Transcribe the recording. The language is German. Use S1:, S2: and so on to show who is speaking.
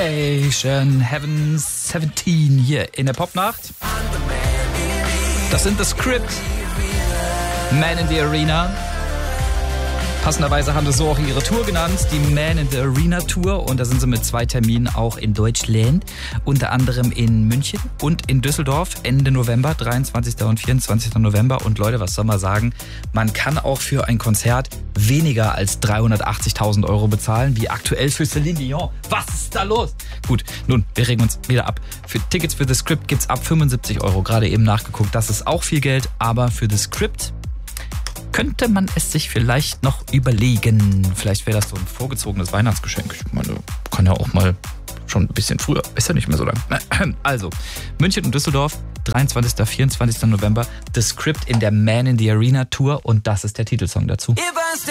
S1: Temptation Heaven 17 hier in der Popnacht. Das sind The Script, Man in the Arena. Passenderweise haben sie so auch ihre Tour genannt, die Man in the Arena Tour. Und da sind sie mit 2 Terminen auch in Deutschland, unter anderem in München und in Düsseldorf Ende November, 23. und 24. November. Und Leute, was soll man sagen, man kann auch für ein Konzert weniger als 380.000 Euro bezahlen, wie aktuell für Celine Dion. Was ist da los? Gut, nun, wir regen uns wieder ab. Für Tickets für The Script gibt's ab 75 Euro, gerade eben nachgeguckt. Das ist auch viel Geld, aber für The Script könnte man es sich vielleicht noch überlegen. Vielleicht wäre das so ein vorgezogenes Weihnachtsgeschenk. Ich meine, kann ja auch mal schon ein bisschen früher. Ist ja nicht mehr so lang. Also, München und Düsseldorf, 23. 24. November. The Script in der Man in the Arena Tour. Und das ist der Titelsong dazu.